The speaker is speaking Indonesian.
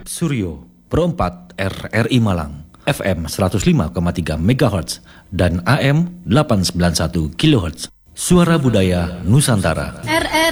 Suryo Pro 4 RRI Malang, FM 105,3 MHz dan AM 891 kHz. Suara Budaya Nusantara.